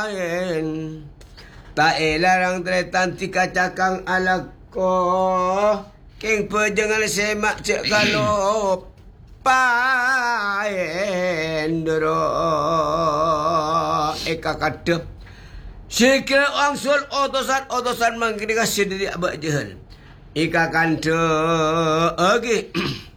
Tak larang tretan tika cakang alako King pejengal semak cek kalau Paendro Eka kadep Sikil angsul otosan mangkini kasih diri abak jahal Ika kante Oke